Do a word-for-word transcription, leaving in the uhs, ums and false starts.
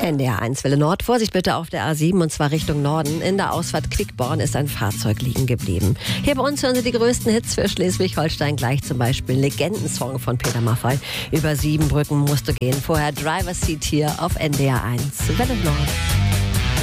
N D R eins Welle Nord. Vorsicht bitte auf der A sieben und zwar Richtung Norden. In der Ausfahrt Quickborn ist ein Fahrzeug liegen geblieben. Hier bei uns hören Sie die größten Hits für Schleswig-Holstein. Gleich zum Beispiel Legendensong von Peter Maffay. Über sieben Brücken musst du gehen. Vorher Driver's Seat hier auf N D R eins Welle Nord.